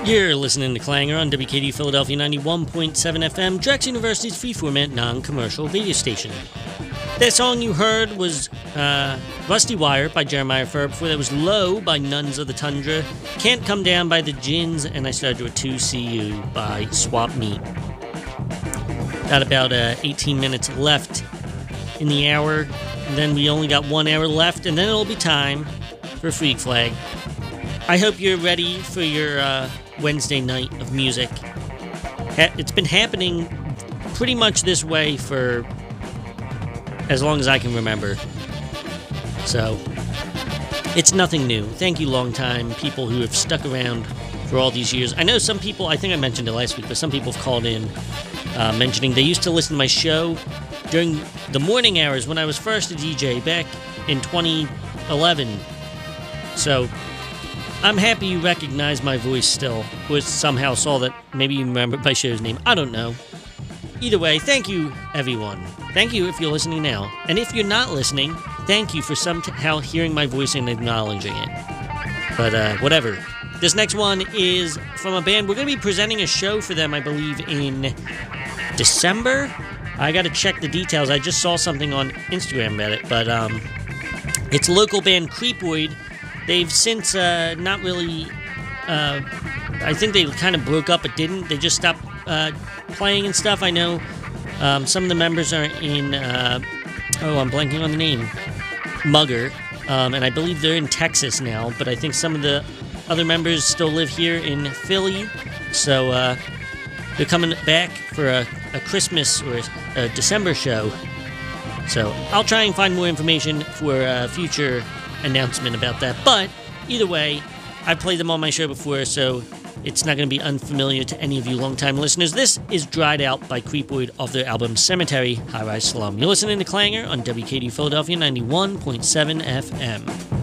You're listening to Clanger on WKD Philadelphia 91.7 FM, Drexel University's free-format, non-commercial radio station. That song you heard was Rusty Wire by Jeremiah Furr. Before that was Low by Nuns of the Tundra, Can't Come Down by the Gins, and I started with 2CU by Swap Meet. Got about 18 minutes left in the hour, and then we only got 1 hour left, and then it'll be time for Freak Flag. I hope you're ready for your Wednesday night of music. It's been happening pretty much this way for as long as I can remember. So, it's nothing new. Thank you, long-time people who have stuck around for all these years. I know some people, I think I mentioned it last week, but some people have called in mentioning they used to listen to my show during the morning hours when I was first a DJ back in 2011. So, I'm happy you recognize my voice still, or somehow saw that maybe you remembered my show's name. I don't know. Either way, thank you, everyone. Thank you if you're listening now. And if you're not listening, thank you for somehow hearing my voice and acknowledging it. But, whatever. This next one is from a band. We're going to be presenting a show for them, I believe, in December? I got to check the details. I just saw something on Instagram about it. But, it's local band Creepoid. They've since not really, I think they kind of broke up, but didn't. They just stopped playing and stuff. I know some of the members are in, I'm blanking on the name, Mugger, and I believe they're in Texas now, but I think some of the other members still live here in Philly, so they're coming back for a Christmas or a December show. So I'll try and find more information for a future announcement about that, but either way, I've played them on my show before, so it's not going to be unfamiliar to any of you longtime listeners. This is Dried Out by Creepoid off their album Cemetery High Rise Slum. You're listening to Clanger on WKD Philadelphia 91.7 FM.